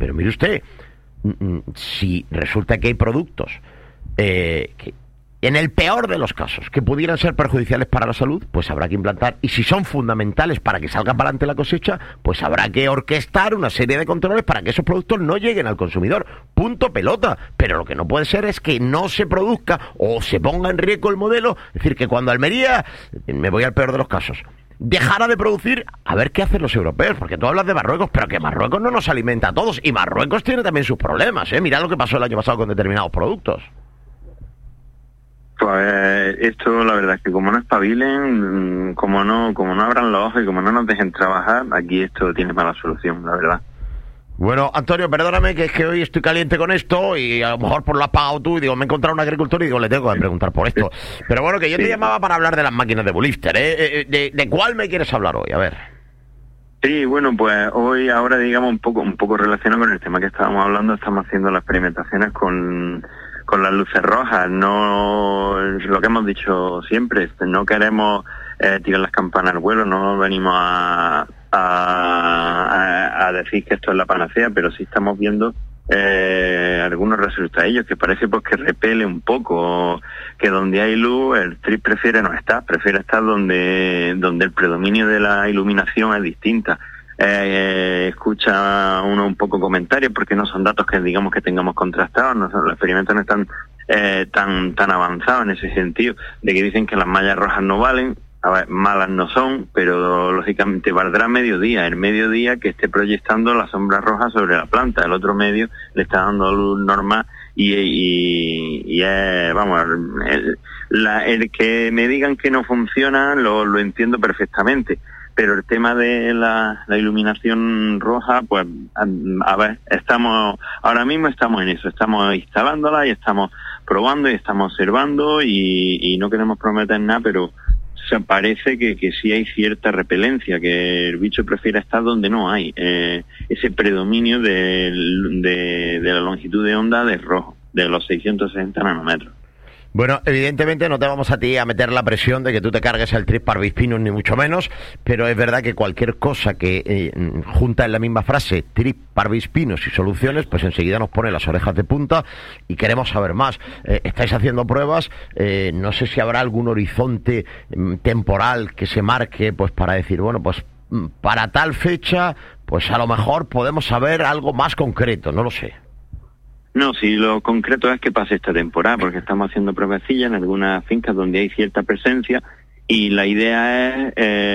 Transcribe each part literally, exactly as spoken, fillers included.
Pero mire usted, si resulta que hay productos eh, que en el peor de los casos, que pudieran ser perjudiciales para la salud, pues habrá que implantar, y si son fundamentales para que salga para adelante la cosecha, pues habrá que orquestar una serie de controles para que esos productos no lleguen al consumidor. Punto pelota. Pero lo que no puede ser es que no se produzca o se ponga en riesgo el modelo. Es decir, que cuando Almería, me voy al peor de los casos, dejara de producir, a ver qué hacen los europeos, porque tú hablas de Marruecos, pero que Marruecos no nos alimenta a todos, y Marruecos tiene también sus problemas, ¿eh? Mirad lo que pasó el año pasado con determinados productos. Pues esto, la verdad es que como no espabilen, como no como no abran los ojos y como no nos dejen trabajar, aquí esto tiene mala solución, la verdad. Bueno, Antonio, perdóname que es que hoy estoy caliente con esto y a lo mejor por lo has pagado tú y digo, me he encontrado un agricultor y digo, le tengo que preguntar por esto. Pero bueno, que yo te llamaba para hablar de las máquinas de Bulifter, ¿eh? ¿De, de cuál me quieres hablar hoy? A ver. Sí, bueno, pues hoy ahora digamos un poco un poco relacionado con el tema que estábamos hablando, estamos haciendo las experimentaciones con... con las luces rojas. No, lo que hemos dicho siempre, no queremos eh, tirar las campanas al vuelo, no venimos a, a, a decir que esto es la panacea, pero sí estamos viendo eh, algunos resultados que parece pues que repele un poco, que donde hay luz el T R I P prefiere no estar, prefiere estar donde, donde el predominio de la iluminación es distinta. Eh, eh, escucha uno un poco comentarios porque no son datos que digamos que tengamos contrastados, no son, los experimentos no están eh, tan tan avanzados en ese sentido, de que dicen que las mallas rojas no valen. A ver, malas no son, pero lógicamente valdrá mediodía, el mediodía que esté proyectando la sombra roja sobre la planta, el otro medio le está dando luz normal y, y, y es, vamos, el, la, el que me digan que no funciona lo, lo entiendo perfectamente. Pero el tema de la, la iluminación roja, pues, a, a ver, estamos, ahora mismo estamos en eso, estamos instalándola y estamos probando y estamos observando y, y no queremos prometer nada, pero o sea, parece que, que sí hay cierta repelencia, que el bicho prefiere estar donde no hay, eh, ese predominio de, de, de la longitud de onda de rojo, de los seiscientos sesenta nanómetros. Bueno, evidentemente no te vamos a ti a meter la presión de que tú te cargues el T R I P Parvispinus ni mucho menos, pero es verdad que cualquier cosa que eh, junta en la misma frase T R I P Parvispinus y soluciones, pues enseguida nos pone las orejas de punta y queremos saber más. Eh, estáis haciendo pruebas, eh, no sé si habrá algún horizonte eh, temporal que se marque, pues para decir, bueno, pues para tal fecha, pues a lo mejor podemos saber algo más concreto, no lo sé. No, si lo concreto es que pase esta temporada, porque estamos haciendo pruebecillas en algunas fincas donde hay cierta presencia y la idea es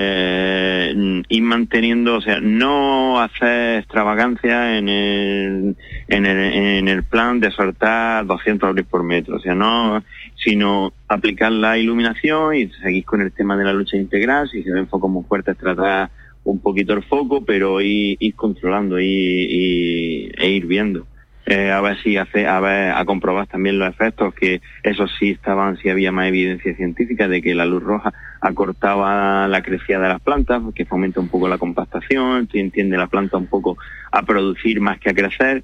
eh, ir manteniendo, o sea, no hacer extravagancia en el, en el en el plan de soltar doscientos euros por metro, o sea, no, sino aplicar la iluminación y seguir con el tema de la lucha integral. Si se ven focos muy fuertes, tratar un poquito el foco, pero ir, ir controlando y, y, e ir viendo. Eh, a ver si hace, a ver, a comprobar también los efectos, que eso sí estaban, si había más evidencia científica de que la luz roja acortaba la crecida de las plantas, que fomenta un poco la compactación, tiende la planta un poco a producir más que a crecer,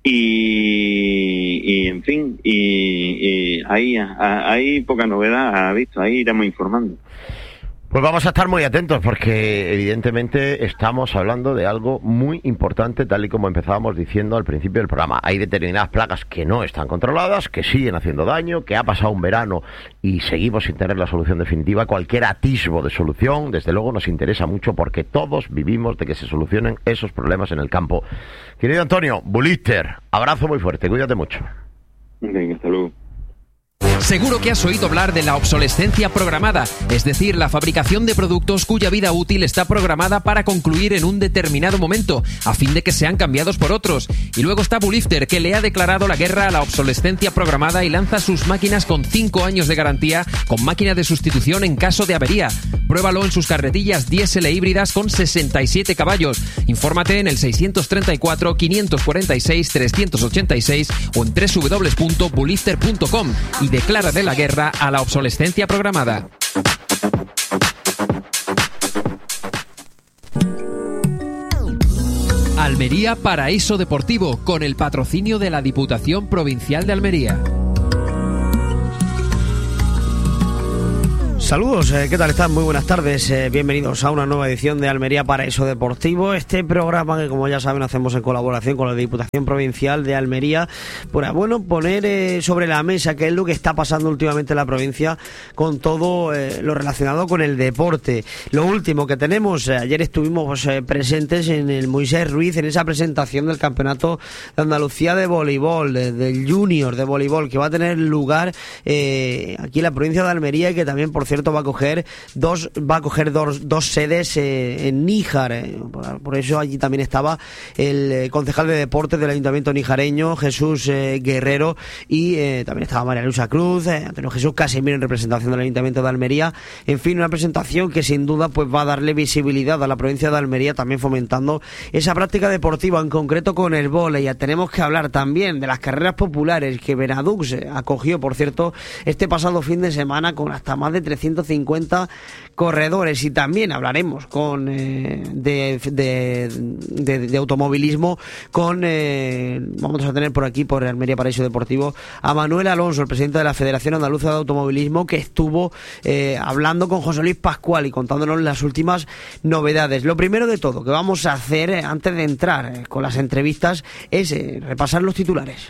y, y en fin, y, y ahí, hay poca novedad, ha visto, ahí iremos informando. Pues vamos a estar muy atentos porque evidentemente estamos hablando de algo muy importante, tal y como empezábamos diciendo al principio del programa. Hay determinadas plagas que no están controladas, que siguen haciendo daño, que ha pasado un verano y seguimos sin tener la solución definitiva. Cualquier atisbo de solución, desde luego, nos interesa mucho porque todos vivimos de que se solucionen esos problemas en el campo. Querido Antonio, Bulifter, abrazo muy fuerte, cuídate mucho. Venga, hasta luego. Seguro que has oído hablar de la obsolescencia programada, es decir, la fabricación de productos cuya vida útil está programada para concluir en un determinado momento, a fin de que sean cambiados por otros. Y luego está Bulifter, que le ha declarado la guerra a la obsolescencia programada y lanza sus máquinas con cinco años de garantía, con máquina de sustitución en caso de avería. Pruébalo en sus carretillas diésel e híbridas con sesenta y siete caballos. Infórmate en el seiscientos treinta y cuatro, quinientos cuarenta y seis, trescientos ochenta y seis o en doble u doble u doble u punto bulifter punto com y declara de la guerra a la obsolescencia programada. Almería Paraíso Deportivo, con el patrocinio de la Diputación Provincial de Almería. Saludos, eh, ¿qué tal están? Muy buenas tardes, eh, bienvenidos a una nueva edición de Almería Paraíso Deportivo. Este programa que, como ya saben, hacemos en colaboración con la Diputación Provincial de Almería para, bueno, poner eh, sobre la mesa qué es lo que está pasando últimamente en la provincia con todo eh, lo relacionado con el deporte. Lo último que tenemos, eh, ayer estuvimos eh, presentes en el Moisés Ruiz, en esa presentación del Campeonato de Andalucía de Voleibol, de, del Junior de Voleibol, que va a tener lugar eh, aquí en la provincia de Almería y que también, por cierto, va a coger dos va a coger dos, dos sedes eh, en Níjar. Eh. Por, por eso allí también estaba el eh, concejal de deportes del Ayuntamiento nijareño, Jesús eh, Guerrero, y eh, también estaba María Luisa Cruz, eh, Antonio Jesús Casimiro en representación del Ayuntamiento de Almería. En fin, una presentación que sin duda pues va a darle visibilidad a la provincia de Almería, también fomentando esa práctica deportiva, en concreto con el vóley. Ya tenemos que hablar también de las carreras populares que Benadux acogió, por cierto, este pasado fin de semana, con hasta más de trescientos cincuenta corredores, y también hablaremos con eh, de, de, de, de automovilismo con eh, vamos a tener por aquí, por Almería Paraíso Deportivo, a Manuel Alonso, el presidente de la Federación Andaluza de Automovilismo, que estuvo eh, hablando con José Luis Pascual y contándonos las últimas novedades. Lo primero de todo que vamos a hacer eh, antes de entrar eh, con las entrevistas es eh, repasar los titulares.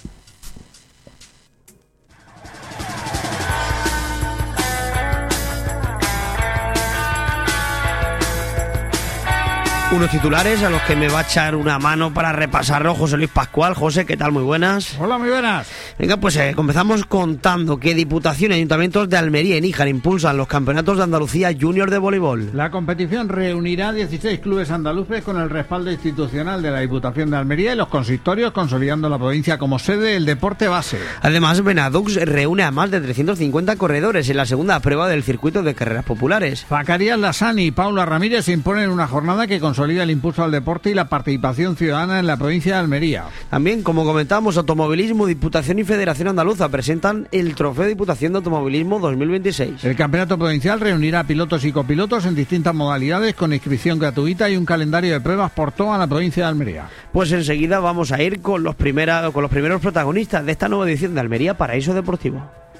Unos titulares a los que me va a echar una mano para repasarlo José Luis Pascual. José, ¿qué tal? Muy buenas. Hola, muy buenas. Venga, pues eh, comenzamos contando que Diputación y Ayuntamientos de Almería y Níjar impulsan los campeonatos de Andalucía Junior de voleibol. La competición reunirá dieciséis clubes andaluces con el respaldo institucional de la Diputación de Almería y los consistorios, consolidando la provincia como sede del deporte base. Además, Benadux reúne a más de trescientos cincuenta corredores en la segunda prueba del circuito de carreras populares. Zacarías Lasani y Paula Ramírez imponen una jornada que consolida el impulso al deporte y la participación ciudadana en la provincia de Almería. También, como comentamos, Automovilismo, Diputación y Federación Andaluza presentan el Trofeo Diputación de Automovilismo dos mil veintiséis. El campeonato provincial reunirá a pilotos y copilotos en distintas modalidades con inscripción gratuita y un calendario de pruebas por toda la provincia de Almería. Pues enseguida vamos a ir con los, primera, con los primeros protagonistas de esta nueva edición de Almería Paraíso Deportivo.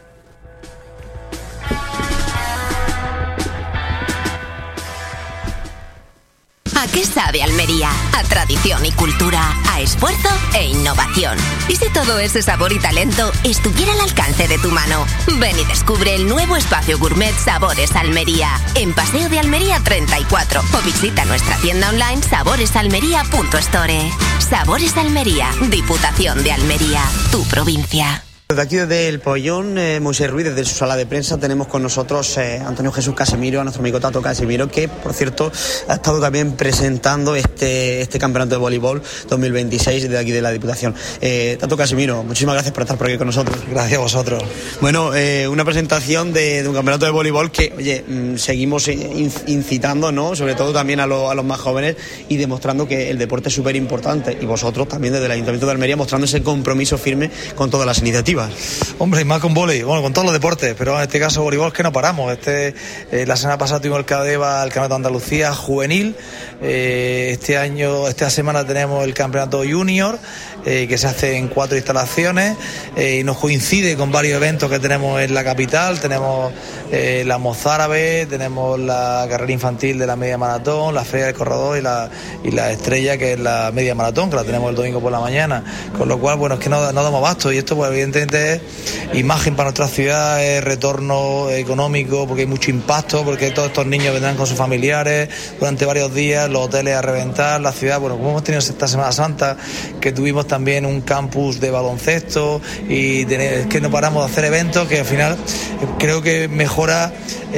¿A qué sabe Almería? A tradición y cultura, a esfuerzo e innovación. ¿Y si todo ese sabor y talento estuviera al alcance de tu mano? Ven y descubre el nuevo espacio gourmet Sabores Almería, en Paseo de Almería treinta y cuatro, o visita nuestra tienda online sabores almería punto store. Sabores Almería, Diputación de Almería, tu provincia. Desde aquí, desde el pabellón eh, Moisés Ruiz, desde su sala de prensa, tenemos con nosotros eh, Antonio Jesús Casimiro, a nuestro amigo Tato Casimiro, que, por cierto, ha estado también presentando este este campeonato de voleibol dos mil veintiséis desde aquí de la Diputación. Eh, Tato Casimiro, muchísimas gracias por estar por aquí con nosotros. Gracias a vosotros. Bueno, eh, una presentación de, de un campeonato de voleibol que, oye, mmm, seguimos incitando, ¿no? Sobre todo también a, lo, a los más jóvenes, y demostrando que el deporte es súper importante, y vosotros también desde el Ayuntamiento de Almería mostrando ese compromiso firme con todas las iniciativas. Hombre, y más con vóley, bueno, con todos los deportes, pero en este caso voleibol es que no paramos. Este eh, la semana pasada tuvimos el Cadeva, el Campeonato de Andalucía juvenil. Eh, este año, esta semana tenemos el Campeonato Junior, eh, que se hace en cuatro instalaciones, eh, y nos coincide con varios eventos que tenemos en la capital. Tenemos eh, la mozárabe, tenemos la carrera infantil de la media maratón, la feria del corredor y la, y la estrella, que es la media maratón, que la tenemos el domingo por la mañana. Con lo cual, bueno, es que no, no damos abasto, y esto pues evidentemente es imagen para nuestra ciudad, es retorno económico, porque hay mucho impacto, porque todos estos niños vendrán con sus familiares durante varios días, los hoteles a reventar, la ciudad, bueno, como hemos tenido esta Semana Santa, que tuvimos también un campus de baloncesto, y tener, es que no paramos de hacer eventos que al final creo que mejora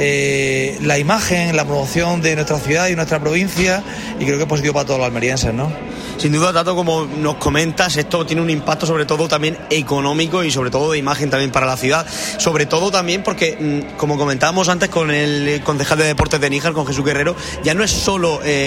eh, la imagen, la promoción de nuestra ciudad y nuestra provincia, y creo que es positivo para todos los almerienses, ¿no? Sin duda, Tato, como nos comentas, esto tiene un impacto sobre todo también económico y sobre todo de imagen también para la ciudad, sobre todo también porque, como comentábamos antes con el concejal de deportes de Níjar, con Jesús Guerrero, ya no es solo eh,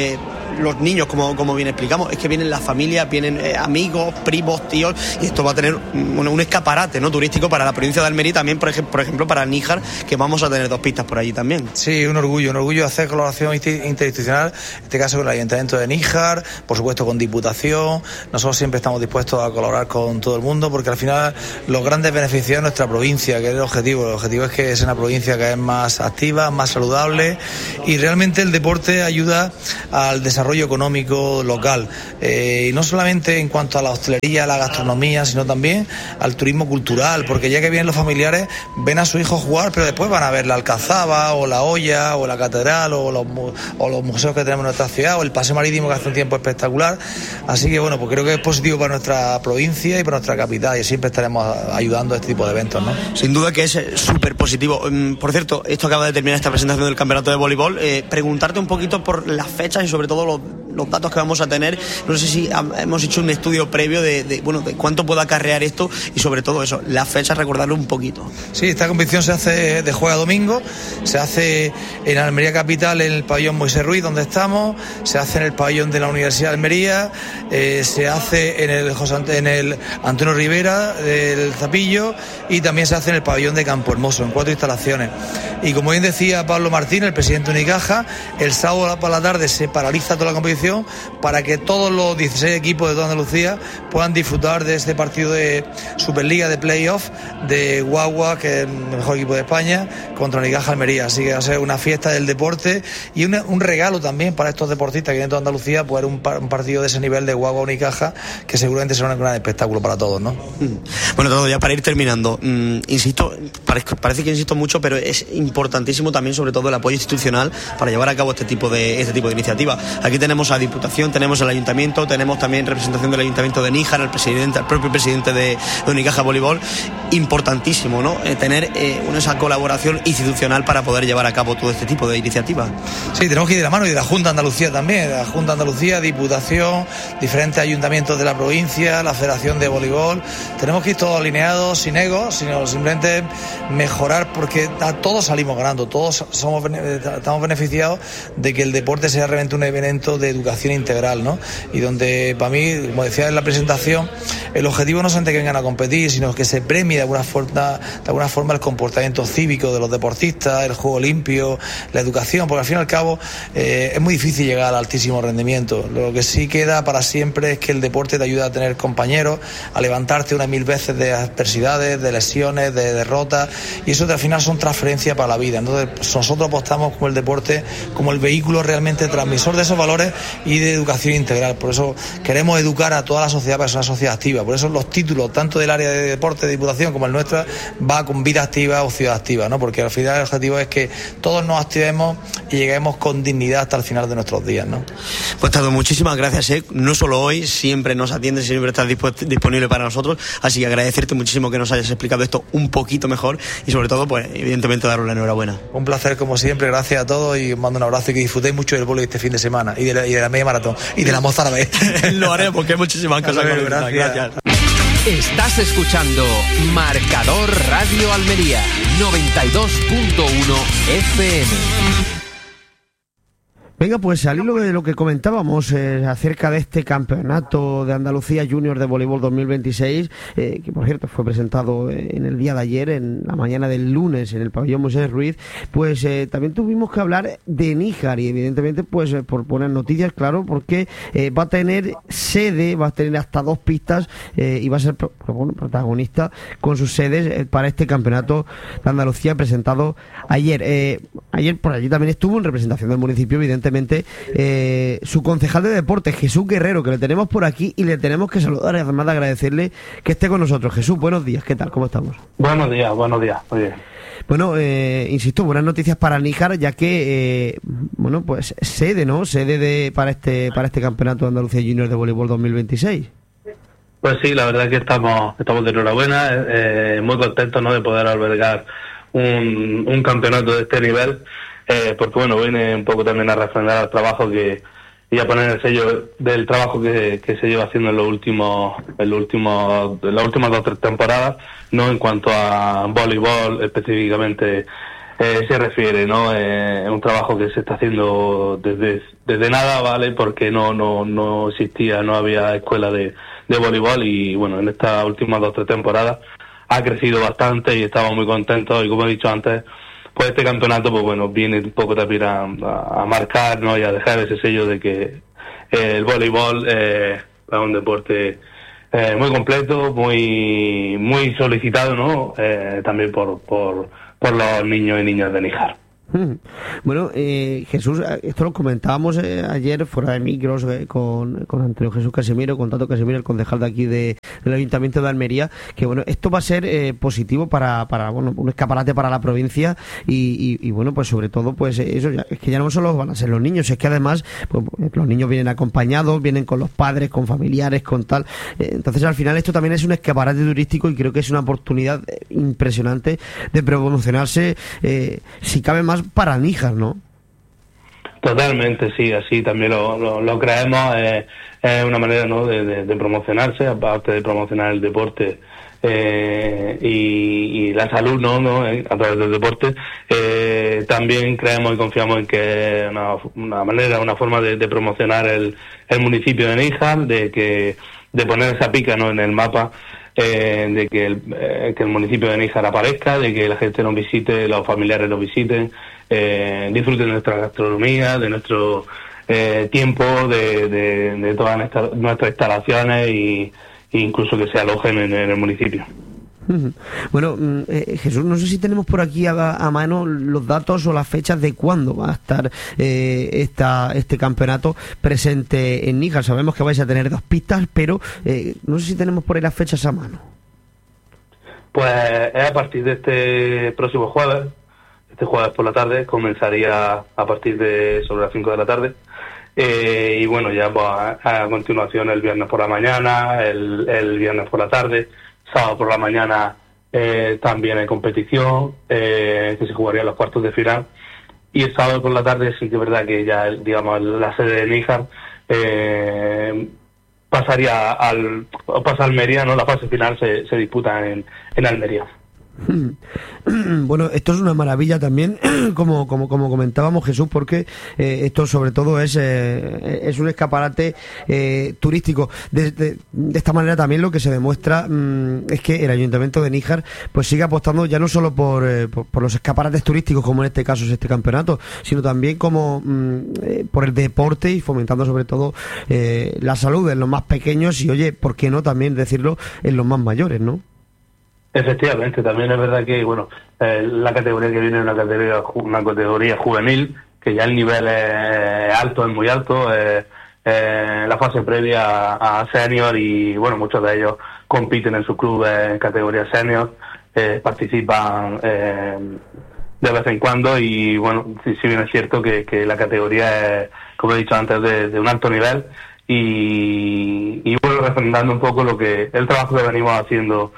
los niños, como, como bien explicamos, es que vienen las familias, vienen eh, amigos, primos, tíos, y esto va a tener un, un escaparate, ¿no?, turístico para la provincia de Almería y también, por, ej- por ejemplo, para Níjar, que vamos a tener dos pistas por allí también. Sí, un orgullo, un orgullo hacer colaboración interinstitucional, en este caso con el Ayuntamiento de Níjar, por supuesto con Diputación. Nosotros siempre estamos dispuestos a colaborar con todo el mundo, porque al final los grandes beneficios de nuestra provincia, que es el objetivo. El objetivo es que es una provincia que es más activa, más saludable, y realmente el deporte ayuda al desarrollo económico local, eh, y no solamente en cuanto a la hostelería, a la gastronomía, sino también al turismo cultural, porque ya que vienen los familiares, ven a su hijo jugar, pero después van a ver la Alcazaba, o la Hoya, o la Catedral, o los, o los museos que tenemos en nuestra ciudad, o el paseo marítimo, que hace un tiempo espectacular. Así que bueno, pues creo que es positivo para nuestra provincia y para nuestra capital, y siempre estaremos ayudando a este tipo de eventos, ¿no? Sin duda que es súper positivo. Por cierto, esto acaba de terminar esta presentación del campeonato de voleibol. Eh, preguntarte un poquito por las fechas y sobre todo los, los datos que vamos a tener. No sé si hemos hecho un estudio previo de, de bueno de cuánto puede acarrear esto, y sobre todo eso, las fechas, recordarlo un poquito. Sí, esta competición se hace de jueves a domingo, se hace en Almería Capital, en el pabellón Moisés Ruiz, donde estamos, se hace en el pabellón de la Universidad de Almería, eh, se hace en el, José, en el Antonio Rivera del Zapillo, y también se hace en el pabellón de Campo Hermoso, en cuatro instalaciones. Y como bien decía Pablo Martín, el presidente de Unicaja, el sábado por la tarde se paraliza toda la competición para que todos los dieciséis equipos de toda Andalucía puedan disfrutar de este partido de Superliga, de playoff, de Guagua, que es el mejor equipo de España, contra Unicaja Almería. Así que va a ser una fiesta del deporte y una, un regalo también para estos deportistas que vienen de toda Andalucía, poder un, un partido de ese nivel de Guagua Unicaja, que seguramente será un gran espectáculo para todos, ¿no? Bueno, todo ya para ir terminando, mm, insisto, parece, parece que insisto mucho, pero es importantísimo también, sobre todo, el apoyo institucional para llevar a cabo este tipo de este tipo de iniciativas. Aquí tenemos a Diputación, tenemos al Ayuntamiento, tenemos también representación del Ayuntamiento de Níjar, el presidente, el propio presidente de, de Unicaja Voleibol. Importantísimo, ¿no?, eh, tener eh, una, esa colaboración institucional para poder llevar a cabo todo este tipo de iniciativas. Sí, tenemos que ir de la mano, y de la Junta de Andalucía también, de la Junta de Andalucía, Diputación, diferentes ayuntamientos de la provincia, la Federación de Voleibol. Tenemos que ir todos alineados, sin ego, sino simplemente mejorar, porque a todos salimos ganando, todos somos estamos beneficiados de que el deporte sea realmente un evento de educación integral, ¿no? Y donde, para mí, como decía en la presentación, el objetivo no es que vengan a competir, sino que se premie de alguna forma, de alguna forma el comportamiento cívico de los deportistas, el juego limpio, la educación, porque al fin y al cabo eh, es muy difícil llegar al altísimo rendimiento. Lo que sí queda para siempre es que el deporte te ayuda a tener compañeros, a levantarte unas mil veces de adversidades, de lesiones, de derrotas, y eso al final son transferencias para la vida. Entonces nosotros apostamos como el deporte, como el vehículo realmente transmisor de esos valores y de educación integral. Por eso queremos educar a toda la sociedad para ser una sociedad activa. Por eso los títulos, tanto del área de deporte de Diputación como el nuestra, va con vida activa o ciudad activa, ¿no? Porque al final el objetivo es que todos nos activemos y lleguemos con dignidad hasta el final de nuestros días, ¿no? Pues Tado, muchísimas gracias, ¿eh? No solo hoy, siempre nos atiendes, siempre estás disponible para nosotros, así que agradecerte muchísimo que nos hayas explicado esto un poquito mejor y sobre todo, pues evidentemente daros la enhorabuena. Un placer como siempre, gracias a todos, y os mando un abrazo y que disfrutéis mucho del vóley este fin de semana y de la, y de la media maratón y de la mozárabe. Lo haré porque hay muchísimas cosas. Ver, gracias. gracias. Estás escuchando Marcador Radio Almería noventa y dos punto uno F M. Venga, pues al hilo de lo que comentábamos eh, acerca de este campeonato de Andalucía Junior de voleibol dos mil veintiséis, eh, que por cierto fue presentado en el día de ayer, en la mañana del lunes, en el pabellón Moisés Ruiz, pues eh, también tuvimos que hablar de Níjar, y evidentemente pues eh, por poner noticias, claro, porque eh, va a tener sede, va a tener hasta dos pistas eh, y va a ser pro, bueno, protagonista con sus sedes eh, para este campeonato de Andalucía presentado ayer. Eh, ayer por allí también estuvo en representación del municipio, evidentemente, Eh, su concejal de deportes, Jesús Guerrero, que le tenemos por aquí y le tenemos que saludar y además de agradecerle que esté con nosotros. Jesús, buenos días, ¿qué tal? ¿Cómo estamos? Buenos días, buenos días, muy bien. Bueno, eh, insisto, buenas noticias para Níjar, ya que, eh, bueno, pues sede, ¿no? Sede de para este para este campeonato de Andalucía Junior de voleibol dos mil veintiséis. Pues sí, la verdad es que estamos estamos de enhorabuena, eh, muy contentos, ¿no?, de poder albergar un, un campeonato de este nivel. Eh, porque bueno, viene un poco también a refrendar el trabajo que y a poner el sello del trabajo que, que se lleva haciendo en los últimos en los últimos en las últimas dos o tres temporadas, no en cuanto a voleibol específicamente eh, se refiere, ¿no? Eh, es un trabajo que se está haciendo desde desde nada, ¿vale? Porque no no no existía, no había escuela de, de voleibol y bueno, en estas últimas dos o tres temporadas ha crecido bastante y estamos muy contentos y como he dicho antes, pues este campeonato pues bueno viene un poco también a, a, a marcar, ¿no? Y a dejar ese sello de que eh, el voleibol eh, es un deporte eh, muy completo, muy muy solicitado, ¿no? Eh, también por, por por los niños y niñas de Níjar. Bueno, eh, Jesús, esto lo comentábamos eh, ayer fuera de micros eh, con, con Antonio Jesús Casimiro, con Tato Casimiro, el concejal de aquí de, del Ayuntamiento de Almería, que bueno, esto va a ser eh, positivo para, para bueno, un escaparate para la provincia y, y, y bueno, pues sobre todo, pues eso, ya, es que ya no solo van a ser los niños, es que además pues, los niños vienen acompañados, vienen con los padres, con familiares, con tal, eh, entonces al final esto también es un escaparate turístico y creo que es una oportunidad impresionante de promocionarse, eh, si cabe más para Níjar, ¿no? Totalmente, sí, así también lo, lo, lo creemos, es eh, una manera, ¿no? de, de, de promocionarse, aparte de promocionar el deporte eh, y, y la salud, ¿no? ¿no? Eh, a través del deporte, eh, también creemos y confiamos en que es una, una manera, una forma de, de promocionar el, el municipio de Níjar, de que de poner esa pica, ¿no? en el mapa. Eh, de que el, eh, que el municipio de Níjar aparezca, de que la gente nos visite, los familiares nos visiten, eh, disfruten de nuestra gastronomía, de nuestro eh, tiempo, de, de, de todas nuestras, nuestras instalaciones y, e incluso que se alojen en, en el municipio. Bueno, eh, Jesús, no sé si tenemos por aquí a, a mano los datos o las fechas de cuándo va a estar eh, esta, este campeonato presente en Níjar. Sabemos que vais a tener dos pistas, pero eh, no sé si tenemos por ahí las fechas a mano. Pues es a partir de este próximo jueves, este jueves por la tarde, comenzaría a partir de sobre las cinco de la tarde. Eh, y bueno, ya pues, a, a continuación el viernes por la mañana, el, el viernes por la tarde, sábado por la mañana eh, también hay competición eh, que se jugaría en los cuartos de final y el sábado por la tarde sí que es verdad que ya digamos la sede de Níjar eh, pasaría al pasa a Almería, ¿no? La fase final se, se disputa en, en Almería. Bueno, esto es una maravilla también, como como como comentábamos, Jesús, porque eh, esto sobre todo es eh, es un escaparate eh, turístico. De, de, de esta manera también lo que se demuestra mmm, es que el Ayuntamiento de Níjar pues sigue apostando ya no solo por, eh, por, por los escaparates turísticos, como en este caso es este campeonato, sino también como mmm, eh, por el deporte y fomentando sobre todo eh, la salud en los más pequeños y, oye, ¿por qué no también decirlo en los más mayores, no? Efectivamente, también es verdad que bueno eh, la categoría que viene es una categoría una categoría juvenil, que ya el nivel es alto, es muy alto, eh, eh, la fase previa a, a senior y bueno, muchos de ellos compiten en sus clubes en categoría senior, eh, participan eh, de vez en cuando y bueno, si, si bien es cierto que, que la categoría es, como he dicho antes, de, de un alto nivel y, y bueno, refrendando un poco lo que el trabajo que venimos haciendo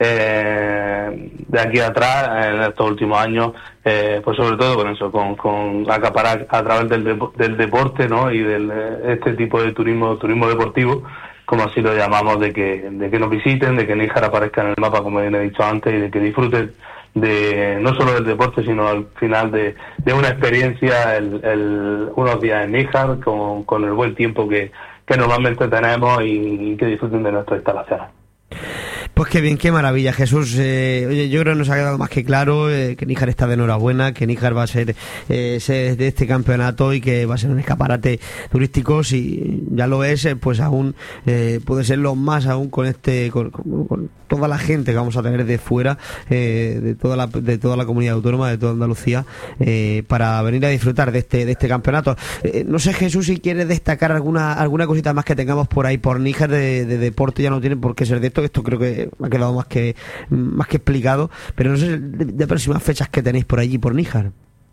Eh, de aquí atrás en estos últimos años, eh, pues sobre todo con eso, con, con acaparar a través del, depo- del deporte, ¿no? Y del este tipo de turismo turismo deportivo, como así lo llamamos, de que de que nos visiten, de que Níjar aparezca en el mapa, como bien he dicho antes, y de que disfruten de no solo del deporte, sino al final de, de una experiencia, el, el, unos días en Níjar, con, con el buen tiempo que, que normalmente tenemos y, y que disfruten de nuestras instalaciones. Pues qué bien, qué maravilla, Jesús. Eh, oye, yo creo que nos ha quedado más que claro eh, que Níjar está de enhorabuena, que Níjar va a ser eh, sede de este campeonato y que va a ser un escaparate turístico. Si ya lo es, eh, pues aún eh, puede serlo más aún con este, con, con, con toda la gente que vamos a tener de fuera, eh, de toda la de toda la comunidad autónoma, de toda Andalucía, eh, para venir a disfrutar de este de este campeonato. Eh, no sé, Jesús, si quieres destacar alguna alguna cosita más que tengamos por ahí por Níjar de, de deporte. Ya no tiene por qué ser de esto. Esto creo que ha quedado más que más que explicado, pero no sé de, de próximas fechas que tenéis por allí por Níjar.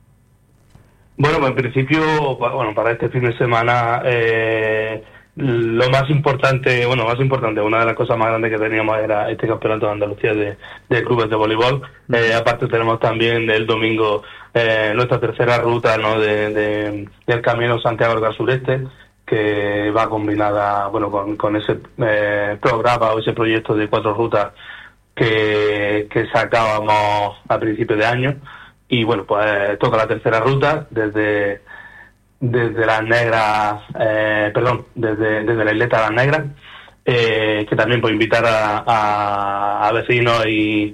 Bueno, pues en principio, bueno, para este fin de semana eh, lo más importante, bueno, más importante, una de las cosas más grandes que teníamos era este campeonato de Andalucía de, de clubes de voleibol. Eh, aparte tenemos también el domingo eh, nuestra tercera ruta, ¿no? de, de del Camino Santiago del Sureste, que va combinada, bueno, con, con ese eh, programa o ese proyecto de cuatro rutas que, que sacábamos a principios de año. y bueno, pues toca la tercera ruta desde desde las Negras, eh, perdón, desde, desde la isleta de las Negras, eh, que también puedo invitar a, a, a vecinos y,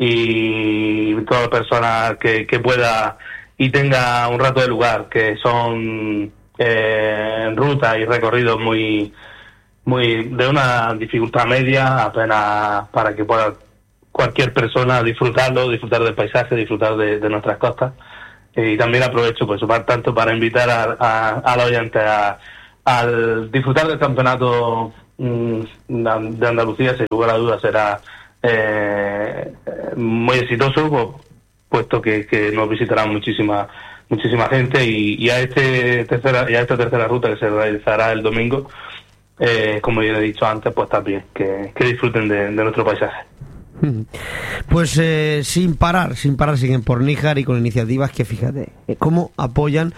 y todas las personas que, que pueda y tenga un rato de lugar, que son eh, rutas y recorridos muy muy de una dificultad media, apenas para que pueda cualquier persona disfrutarlo, disfrutar del paisaje, disfrutar de, de nuestras costas. Y también aprovecho, pues, por tanto, para invitar a, a, a los oyentes a, a disfrutar del campeonato mmm, de Andalucía. Sin lugar a dudas será eh, muy exitoso, pues, puesto que, que nos visitará muchísima muchísima gente y, y a este tercera y a esta tercera ruta que se realizará el domingo, eh, como ya he dicho antes, pues también que, que disfruten de, de nuestro paisaje. Pues eh, sin parar, sin parar, siguen por Níjar y con iniciativas que, fíjate, eh, cómo apoyan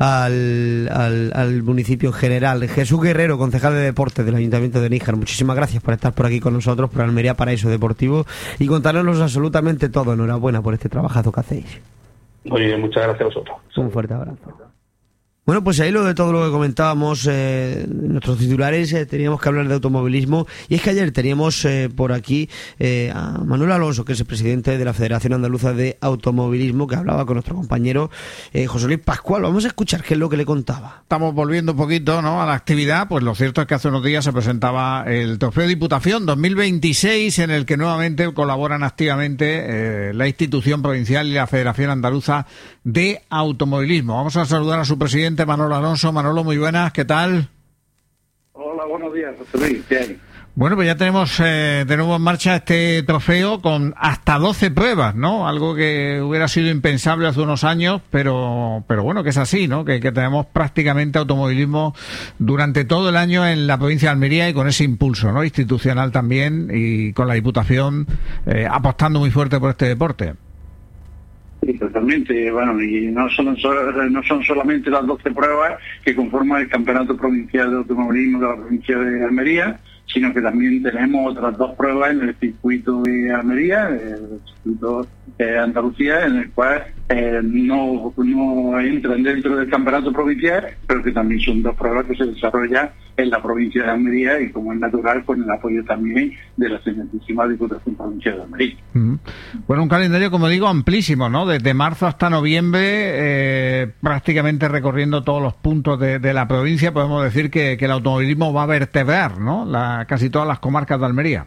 al, al, al municipio en general. Jesús Guerrero, concejal de deportes del Ayuntamiento de Níjar, muchísimas gracias por estar por aquí con nosotros, por Almería Paraíso Deportivo, y contarnos absolutamente todo. Enhorabuena por este trabajazo que hacéis. Oye, muchas gracias a vosotros. Un fuerte abrazo. Bueno, pues ahí lo de todo lo que comentábamos, eh, nuestros titulares, eh, teníamos que hablar de automovilismo, y es que ayer teníamos eh, por aquí eh, a Manuel Alonso, que es el presidente de la Federación Andaluza de Automovilismo, que hablaba con nuestro compañero eh, José Luis Pascual. Vamos a escuchar qué es lo que le contaba. Estamos volviendo un poquito, ¿no?, a la actividad. Pues lo cierto es que hace unos días se presentaba el Trofeo Diputación dos mil veintiséis, en el que nuevamente colaboran activamente eh, la institución provincial y la Federación Andaluza de Automovilismo. Vamos a saludar a su presidente, Manolo Alonso. Manolo, muy buenas, ¿qué tal? Hola, buenos días, José Luis. Bien. Bueno, pues ya tenemos eh, de nuevo en marcha este trofeo con hasta doce pruebas, ¿no? Algo que hubiera sido impensable hace unos años, pero pero bueno, que es así, ¿no? Que, que tenemos prácticamente automovilismo durante todo el año en la provincia de Almería, y con ese impulso, ¿no?, institucional también, y con la Diputación eh, apostando muy fuerte por este deporte. Sí, totalmente. Bueno, y no son, no son solamente las doce pruebas que conforman el Campeonato Provincial de Automovilismo de la provincia de Almería, sino que también tenemos otras dos pruebas en el circuito de Almería, el circuito de Andalucía, en el cual eh, no, no entran dentro del campeonato provincial, pero que también son dos pruebas que se desarrollan en la provincia de Almería, y como es natural, con el apoyo también de la excelentísima Diputación Provincial de Almería. Mm. Bueno, un calendario, como digo, amplísimo, ¿no? Desde marzo hasta noviembre, eh, prácticamente recorriendo todos los puntos de, de la provincia. Podemos decir que, que el automovilismo va a vertebrar, ¿no?, la, casi todas las comarcas de Almería.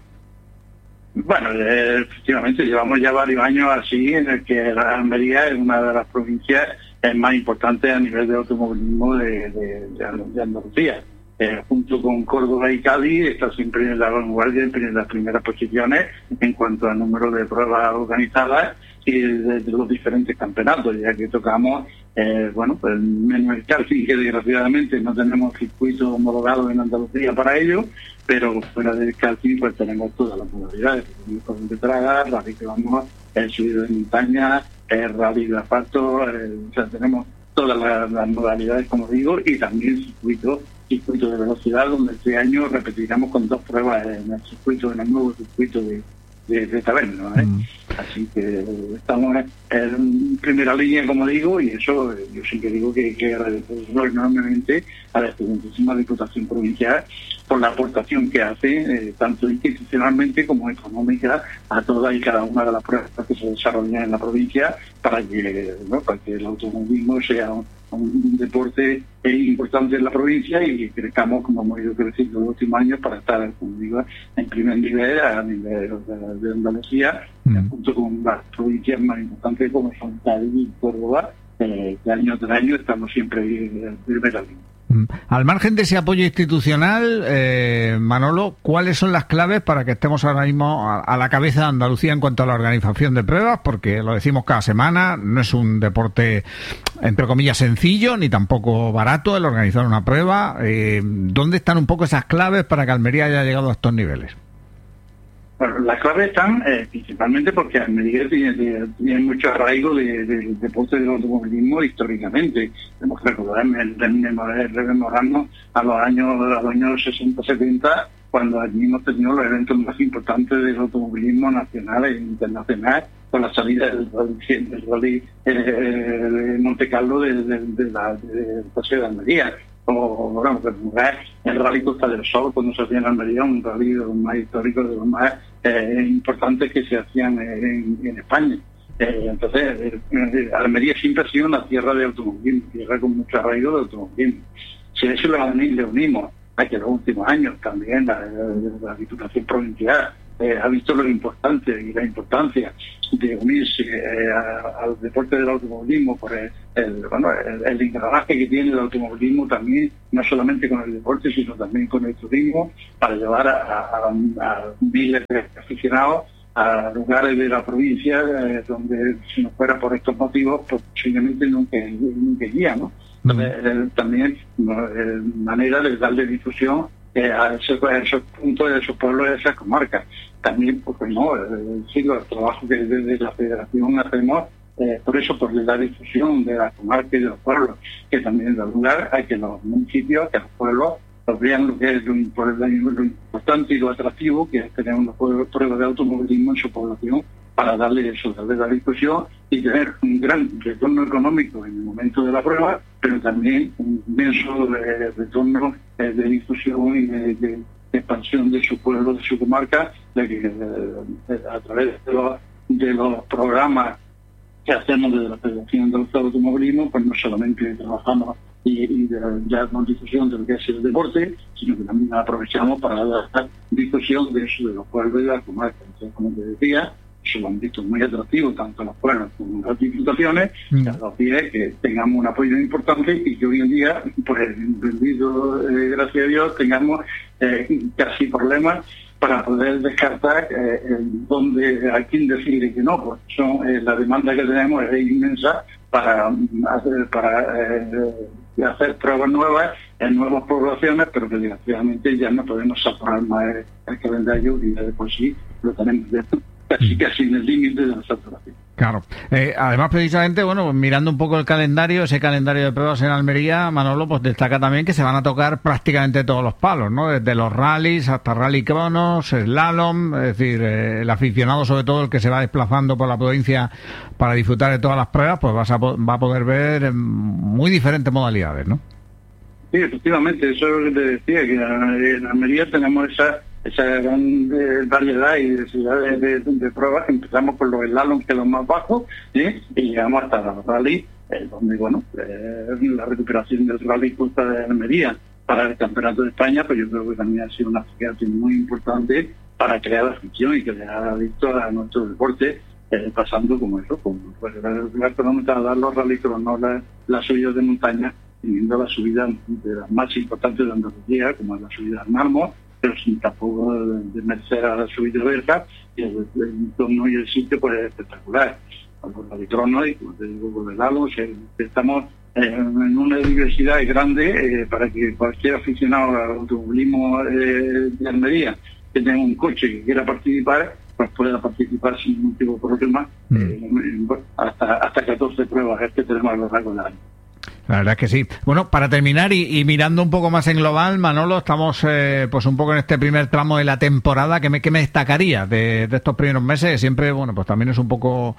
Bueno, eh, efectivamente, llevamos ya varios años así, en el que la Almería es una de las provincias eh, más importantes a nivel de automovilismo de, de, de Andalucía. Eh, junto con Córdoba y Cádiz está siempre en la vanguardia, en las primeras posiciones en cuanto al número de pruebas organizadas y de, de los diferentes campeonatos, ya que tocamos, eh, bueno, pues menos el karting, que desgraciadamente no tenemos circuito homologado en Andalucía para ello, pero fuera del karting pues tenemos todas las modalidades, tenemos de traga, rally que vamos, el subido de montaña, el rally de asfalto, eh, o sea, tenemos todas las, las modalidades, como digo, y también circuito circuito de velocidad, donde este año repetiremos con dos pruebas en el circuito, en el nuevo circuito de, de, de Taberna, ¿eh? Mm. Así que estamos en primera línea, como digo, y eso yo sí que digo que, que agradecerlo enormemente a la excelentísima Diputación Provincial por la aportación que hace, eh, tanto institucionalmente como económica, a todas y cada una de las pruebas que se desarrollan en la provincia, para que, ¿no?, para que el automovilismo sea un, un deporte eh, importante en la provincia, y crezcamos como hemos ido creciendo en los últimos años para estar, como digo, en primer nivel a nivel de, de Andalucía, mm. junto con las provincias más importantes como son Cádiz y Córdoba, eh, que año tras año estamos siempre en primera línea. Al margen de ese apoyo institucional, eh, Manolo, ¿cuáles son las claves para que estemos ahora mismo a, a la cabeza de Andalucía en cuanto a la organización de pruebas? Porque lo decimos cada semana, no es un deporte, entre comillas, sencillo, ni tampoco barato el organizar una prueba. Eh, ¿Dónde están un poco esas claves para que Almería haya llegado a estos niveles? Bueno, las claves están eh, principalmente porque Almería tiene, tiene mucho arraigo del de, de deporte del automovilismo históricamente. Tenemos que recordar, rememorarnos a los años, a los años sesenta setenta, cuando allí hemos tenido los eventos más importantes del automovilismo nacional e internacional, con la salida del, del rally eh, Monte Carlo de, de, de la de, de, de Almería. O, bueno, el rally Costa del Sol, cuando se hacía en Almería, un rally de los más históricos, de los más eh, importantes que se hacían en, en España. Eh, entonces, eh, Almería siempre ha sido una tierra de automovilismo, tierra con mucho arraigo de automovilismo. Si a eso le, le unimos a que en los últimos años también la, la, la Diputación Provincial eh, ha visto lo importante y la importancia de unirse eh, a, al deporte del automovilismo por el, el, bueno, el, el engranaje que tiene el automovilismo también, no solamente con el deporte, sino también con el turismo, para llevar a, a, a miles de aficionados a lugares de la provincia eh, donde, si no fuera por estos motivos, pues posiblemente nunca, nunca iría, ¿no? Entonces, eh, también eh, manera de darle difusión eh, a, esos, a esos puntos, a esos pueblos, a esas comarcas. También, porque no, eh, sí, el trabajo que desde la Federación hacemos, eh, por eso, por la difusión de las comarcas y de los pueblos, que también da lugar a que los municipios, que los pueblos, pues vean lo que es lo, lo importante y lo atractivo que es tener una prueba de automovilismo en su población, para darle eso, darle la difusión y tener un gran retorno económico en el momento de la prueba, pero también un inmenso eh, retorno eh, de difusión y de, de, de expansión de su pueblo, de su comarca, de que, eh, a través de los, de los programas que hacemos desde la Federación del Automovilismo, pues no solamente trabajamos y, y de, ya con difusión de lo que es el deporte, sino que también aprovechamos para dar difusión de eso, de los pueblos y de la comarca. Entonces, como te decía, eso lo han visto muy atractivo tanto los pueblos como las diputaciones, mm. a los pies que tengamos un apoyo importante y que hoy en día, pues bendito, eh, gracias a Dios, tengamos eh, casi problemas para poder descartar eh, dónde, a quién decirle que no, pues son, eh, la demanda que tenemos es inmensa para hacer, para eh, hacer pruebas nuevas en nuevas poblaciones, pero que desgraciadamente ya no podemos saturar más el, el calendario y de por sí lo tenemos dentro. Casi casi en el límite de la saturación. Claro. Eh, además, precisamente, bueno, mirando un poco el calendario, ese calendario de pruebas en Almería, Manolo, pues destaca también que se van a tocar prácticamente todos los palos, ¿no? Desde los rallies hasta rally cronos, slalom, es decir, eh, el aficionado, sobre todo el que se va desplazando por la provincia para disfrutar de todas las pruebas, pues vas a, va a poder ver muy diferentes modalidades, ¿no? Sí, efectivamente, eso es lo que te decía, que en Almería tenemos esa esa gran eh, variedad y diversidad de, de, de pruebas. Empezamos con los slalom, que es lo más bajo, ¿sí? Y llegamos hasta los rally, eh, donde, bueno, eh, la recuperación del rally Costa de Almería para el Campeonato de España, pues yo creo que también ha sido una actividad muy importante para crear afición y que le ha visto a nuestro deporte, eh, pasando como eso, como pues, la cronómetro, dar los rally cronos, las la subidas de montaña, teniendo la subida de las más importantes de Andalucía, como la subida al Mármol, pero sin tampoco de merced a la subida de Berja, y el, el entorno y el sitio pues es espectacular. Con la Vitrono y, como te digo, con el Halo, o sea, estamos eh, en una diversidad grande eh, para que cualquier aficionado al automovilismo eh, de Almería que tenga un coche que quiera participar, pues pueda participar sin ningún tipo de problema, mm. eh, hasta, hasta catorce pruebas es que tenemos a lo largo del año. La verdad es que sí. Bueno, para terminar y, y mirando un poco más en global, Manolo, estamos eh, pues un poco en este primer tramo de la temporada. ¿Qué me, qué me destacaría de, de estos primeros meses? Siempre, bueno, pues también es un poco,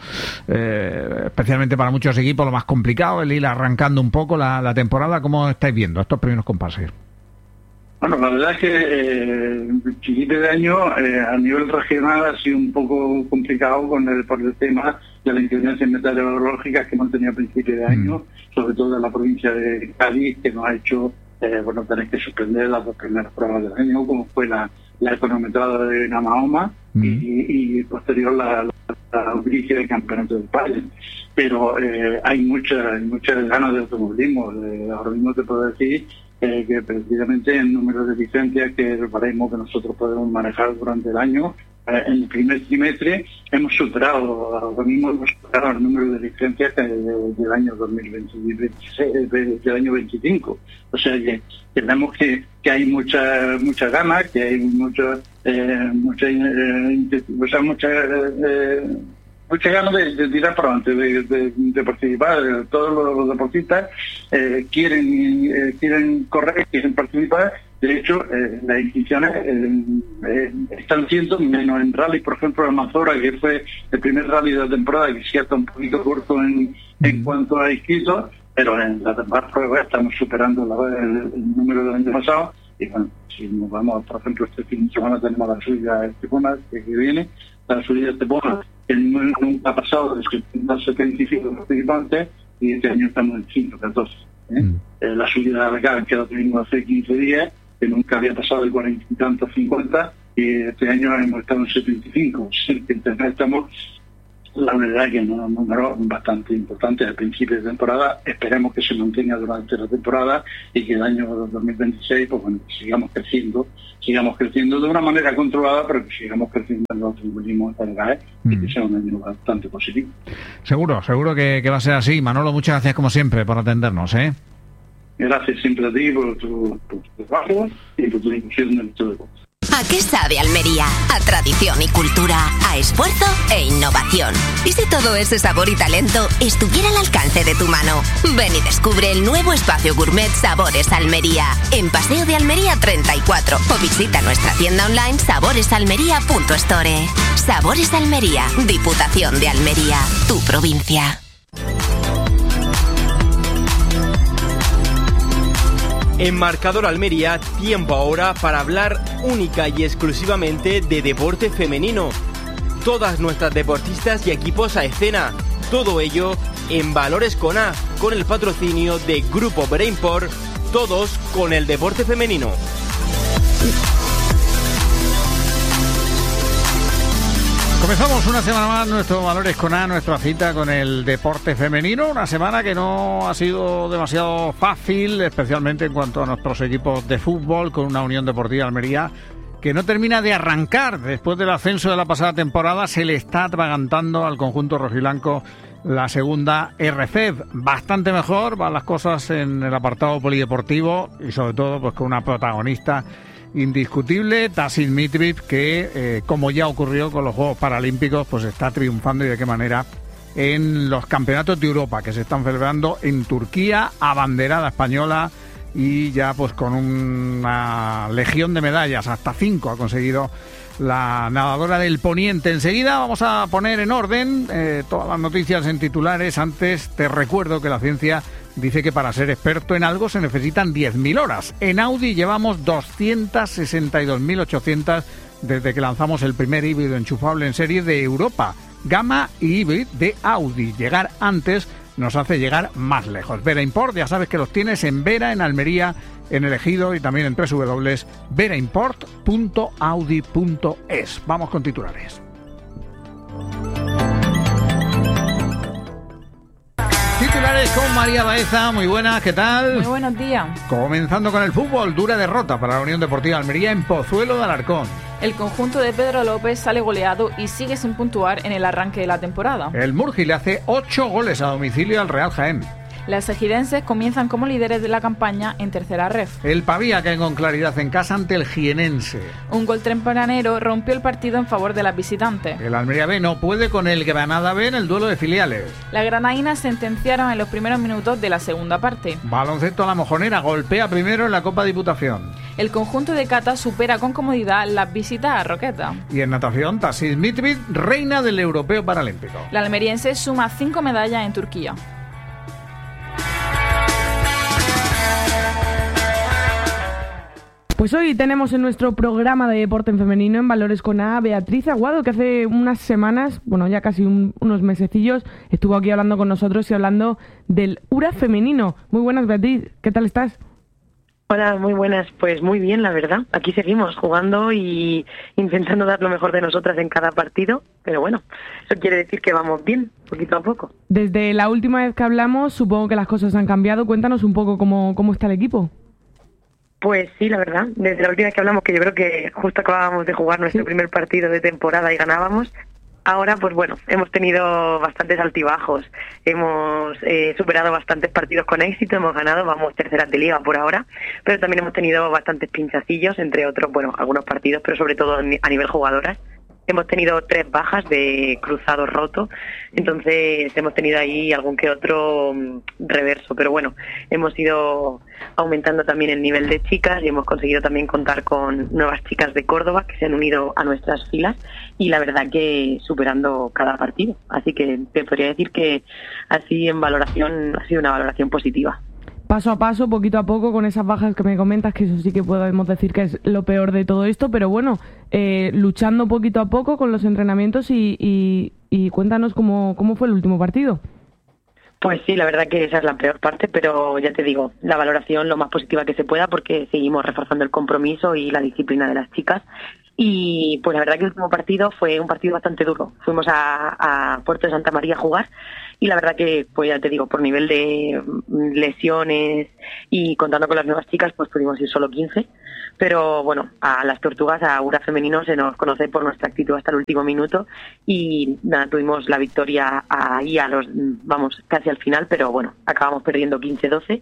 eh, especialmente para muchos equipos, lo más complicado, el ir arrancando un poco la, la temporada. ¿Cómo estáis viendo estos primeros compases? Bueno, la verdad es que eh, el principio de año eh, a nivel regional ha sido un poco complicado con el, por el tema de las incidencias meteorológicas que hemos tenido a principio de año, mm. sobre todo en la provincia de Cádiz, que nos ha hecho eh, bueno, tener que suspender las dos primeras pruebas del año, como fue la, la cronometrada de Namahoma mm. y, y posterior la, la, la audiencia del Campeonato de España. Pero eh, hay muchas muchas ganas de automovilismo. Eh, ahora mismo te puedo decir Eh, que precisamente el número de licencias que el baremo que nosotros podemos manejar durante el año, eh, en el primer trimestre hemos superado, ahora mismo hemos superado el número de licencias que de, del año dos mil veintiséis, del año veinticinco. O sea que tenemos que, que hay mucha mucha ganas, que hay mucha eh, mucha eh, o sea, mucha eh, muchas ganas de, de tirar para adelante, de, de, de participar. Todos los, los deportistas eh, quieren eh, quieren correr, quieren participar, De hecho, eh, las inscripciones eh, eh, están siendo menos en rally, por ejemplo, el Mazora, que fue el primer rally de la temporada, que sí está un poquito corto en, en cuanto a inscritos, pero en las demás pruebas estamos superando la, el, el número del año pasado. Y bueno, si nos vamos, por ejemplo, este fin de semana tenemos la subida de Estepona, que, que viene, la subida de Estepona, que nunca ha pasado de setenta y cinco participantes, y este año estamos en ciento catorce. ¿eh? Mm. Eh, la subida de acá, que la tuvimos hace quince días, que nunca había pasado de cuarenta y tantos, cincuenta, y este año hemos estado en setenta y cinco. Entonces estamos, la verdad que es un número bastante importante al principio de temporada. Esperemos que se mantenga durante la temporada y que el año dos mil veintiséis, pues bueno, sigamos creciendo, sigamos creciendo de una manera controlada, pero que sigamos creciendo en los automovilismos del G A E mm. y que sea un año bastante positivo. Seguro, seguro que, que va a ser así. Manolo, muchas gracias como siempre por atendernos, ¿eh? Gracias siempre a ti por tu, por tu trabajo y por tu difusión del deporte. ¿A qué sabe Almería? A tradición y cultura, a esfuerzo e innovación. ¿Y si todo ese sabor y talento estuviera al alcance de tu mano? Ven y descubre el nuevo espacio gourmet Sabores Almería, en Paseo de Almería treinta y cuatro, o visita nuestra tienda online sabores almería punto store. Sabores Almería, Diputación de Almería, tu provincia. En Marcador Almería, tiempo ahora para hablar única y exclusivamente de deporte femenino. Todas nuestras deportistas y equipos a escena. Todo ello en Valores con A, con el patrocinio de Grupo Brainport. Todos con el deporte femenino. Comenzamos una semana más nuestro Valores con A, nuestra cita con el deporte femenino. Una semana que no ha sido demasiado fácil, especialmente en cuanto a nuestros equipos de fútbol, con una Unión Deportiva Almería que no termina de arrancar. Después del ascenso de la pasada temporada, se le está atragantando al conjunto rojiblanco la segunda R F E B. Bastante mejor van las cosas en el apartado polideportivo y sobre todo pues con una protagonista indiscutible, Tassij Mitriv, que eh, como ya ocurrió con los Juegos Paralímpicos, pues está triunfando y de qué manera en los campeonatos de Europa que se están celebrando en Turquía, abanderada española y ya pues con una legión de medallas, hasta cinco ha conseguido la nadadora del Poniente. Enseguida vamos a poner en orden eh, todas las noticias en titulares. Antes te recuerdo que la ciencia dice que para ser experto en algo se necesitan diez mil horas. En Audi llevamos doscientas sesenta y dos mil ochocientas desde que lanzamos el primer híbrido enchufable en serie de Europa. Gama y híbrido de Audi. Llegar antes nos hace llegar más lejos. Vera Import, ya sabes que los tienes en Vera, en Almería, en El Ejido y también en doble u doble u doble u punto vera import punto audi punto es. Vamos con titulares. Titulares con María Baeza, muy buenas, ¿qué tal? Muy buenos días. Comenzando con el fútbol, dura derrota para la Unión Deportiva Almería en Pozuelo de Alarcón. El conjunto de Pedro López sale goleado y sigue sin puntuar en el arranque de la temporada. El Murgi le hace ocho goles a domicilio al Real Jaén. Las ejidenses comienzan como líderes de la campaña en tercera ref. El Pavía cae con claridad en casa ante el Jienense. Un gol tempranero rompió el partido en favor de las visitantes. El Almería B no puede con el Granada B en el duelo de filiales. Las granadinas sentenciaron en los primeros minutos de la segunda parte. Baloncesto a la Mojonera golpea primero en la Copa Diputación. El conjunto de Cata supera con comodidad las visitas a Roqueta. Y en natación, Tassij Mitriv, reina del Europeo Paralímpico. La almeriense suma cinco medallas en Turquía. Pues hoy tenemos en nuestro programa de deporte en femenino en Valores con A Beatriz Aguado, que hace unas semanas, bueno ya casi un, unos mesecillos, estuvo aquí hablando con nosotros y hablando del U R A femenino. Muy buenas, Beatriz, ¿qué tal estás? Hola, muy buenas. Pues muy bien, la verdad. Aquí seguimos jugando y intentando dar lo mejor de nosotras en cada partido, pero bueno, eso quiere decir que vamos bien, poquito a poco. Desde la última vez que hablamos, supongo que las cosas han cambiado. Cuéntanos un poco cómo, cómo está el equipo. Pues sí, la verdad, desde la última vez que hablamos, que yo creo que justo acabábamos de jugar nuestro ¿Sí? primer partido de temporada y ganábamos, ahora pues bueno, hemos tenido bastantes altibajos, hemos eh, superado bastantes partidos con éxito, hemos ganado, vamos terceras de liga por ahora, pero también hemos tenido bastantes pinchacillos, entre otros, bueno, algunos partidos, pero sobre todo a nivel jugadoras, hemos tenido tres bajas de cruzado roto, entonces hemos tenido ahí algún que otro reverso, pero bueno, hemos ido aumentando también el nivel de chicas y hemos conseguido también contar con nuevas chicas de Córdoba que se han unido a nuestras filas y la verdad que superando cada partido, así que te podría decir que así en valoración ha sido una valoración positiva. Paso a paso, poquito a poco, con esas bajas que me comentas, que eso sí que podemos decir que es lo peor de todo esto, pero bueno, eh, luchando poquito a poco con los entrenamientos y, y, y cuéntanos cómo, cómo fue el último partido. Pues sí, la verdad que esa es la peor parte, pero ya te digo, la valoración lo más positiva que se pueda porque seguimos reforzando el compromiso y la disciplina de las chicas. Y pues la verdad que el último partido fue un partido bastante duro. Fuimos a, a Puerto de Santa María a jugar y la verdad que, pues ya te digo, por nivel de lesiones y contando con las nuevas chicas, pues pudimos ir solo quince. Pero bueno, a las Tortugas, a Ura Femenino, se nos conoce por nuestra actitud hasta el último minuto y nada, tuvimos la victoria ahí a los, vamos, casi al final, pero bueno, acabamos perdiendo quince doce.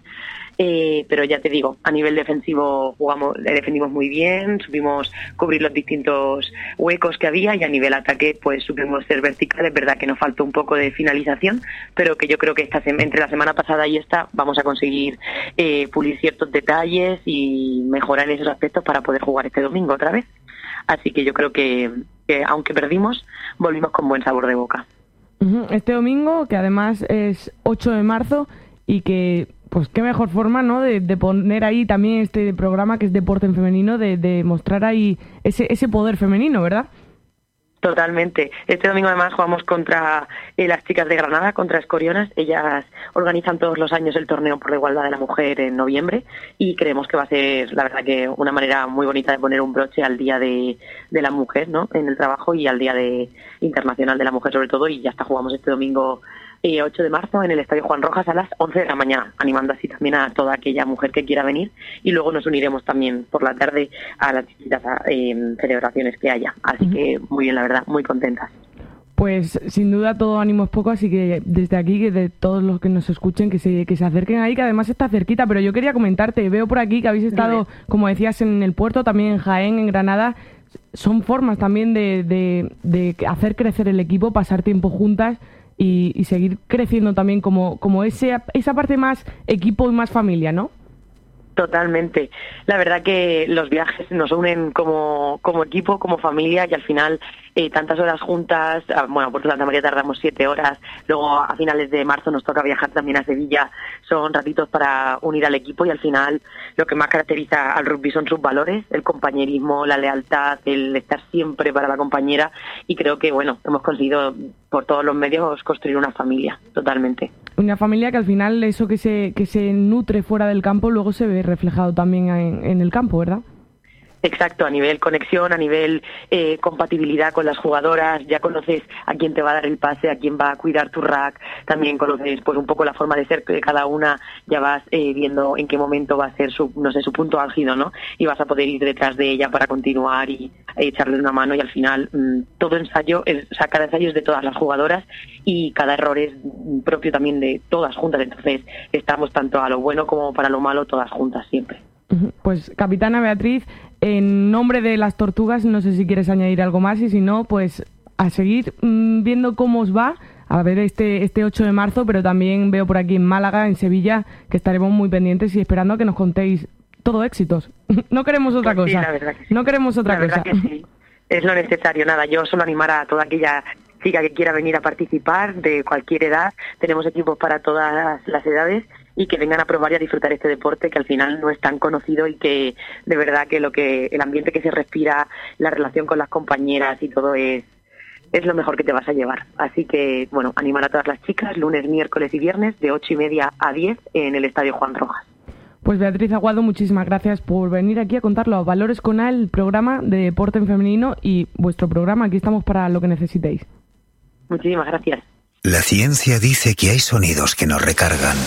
Eh, pero ya te digo, a nivel defensivo jugamos, defendimos muy bien, supimos cubrir los distintos huecos que había y a nivel ataque pues supimos ser verticales. Es verdad que nos faltó un poco de finalización, pero que yo creo que esta entre la semana pasada y esta vamos a conseguir eh, pulir ciertos detalles y mejorar en esos aspectos para poder jugar este domingo otra vez. Así que yo creo que, que aunque perdimos, volvimos con buen sabor de boca. Este domingo, que además es ocho de marzo y que pues qué mejor forma, ¿no?, de, de poner ahí también este programa que es Deporte en Femenino, de, de mostrar ahí ese, ese poder femenino, ¿verdad? Totalmente. Este domingo además jugamos contra eh, las chicas de Granada, contra Escorionas. Ellas organizan todos los años el torneo por la igualdad de la mujer en noviembre y creemos que va a ser, la verdad, que una manera muy bonita de poner un broche al Día de, de la Mujer, ¿no?, en el trabajo y al Día de Internacional de la Mujer sobre todo, y ya está, jugamos este domingo eh, ocho de marzo en el Estadio Juan Rojas a las once de la mañana, animando así también a toda aquella mujer que quiera venir, y luego nos uniremos también por la tarde a las distintas eh, celebraciones que haya. Así uh-huh. que muy bien, la verdad, muy contentas. Pues sin duda todo ánimo es poco, así que desde aquí, que de todos los que nos escuchen, que se, que se acerquen ahí, que además está cerquita. Pero yo quería comentarte, veo por aquí que habéis estado, como decías, en el puerto, también en Jaén, en Granada. Son formas también de, de, de hacer crecer el equipo, pasar tiempo juntas y, y seguir creciendo también como, como ese, esa parte más equipo y más familia, ¿no? Totalmente. La verdad que los viajes nos unen como, como equipo, como familia, y al final eh, tantas horas juntas, bueno, por Santa María tardamos siete horas, luego a finales de marzo nos toca viajar también a Sevilla, son ratitos para unir al equipo, y al final lo que más caracteriza al rugby son sus valores, el compañerismo, la lealtad, el estar siempre para la compañera, y creo que, bueno, hemos conseguido por todos los medios construir una familia, totalmente. Una familia que al final eso que se que se nutre fuera del campo luego se ve reflejado también en, en el campo, ¿verdad? Exacto, a nivel conexión, a nivel eh, compatibilidad con las jugadoras, ya conoces a quién te va a dar el pase, a quién va a cuidar tu rack, también conoces pues un poco la forma de ser de cada una, ya vas eh, viendo en qué momento va a ser su, no sé, su punto álgido, ¿no? Y vas a poder ir detrás de ella para continuar y eh, echarle una mano, y al final mmm, todo ensayo, es, o sea, cada ensayo es de todas las jugadoras y cada error es propio también de todas juntas, entonces estamos tanto a lo bueno como para lo malo todas juntas siempre. Pues capitana Beatriz, en nombre de las Tortugas, no sé si quieres añadir algo más, y si no, pues a seguir mmm, viendo cómo os va, a ver este este ocho de marzo, pero también veo por aquí en Málaga, en Sevilla, que estaremos muy pendientes y esperando a que nos contéis todo éxitos. No queremos otra pues sí, cosa. La verdad que sí. No queremos otra la cosa. Verdad que sí. Es lo necesario. Nada, yo solo animar a toda aquella chica que quiera venir a participar, de cualquier edad. Tenemos equipos para todas las edades, y que vengan a probar y a disfrutar este deporte que al final no es tan conocido, y que de verdad que lo que el ambiente que se respira, la relación con las compañeras y todo es es lo mejor que te vas a llevar. Así que, bueno, animar a todas las chicas lunes, miércoles y viernes de ocho y media a diez en el Estadio Juan Rojas. Pues Beatriz Aguado, muchísimas gracias por venir aquí a contarlo a Valores con A, el programa de deporte en femenino y vuestro programa. Aquí estamos para lo que necesitéis. Muchísimas gracias. La ciencia dice que hay sonidos que nos recargan.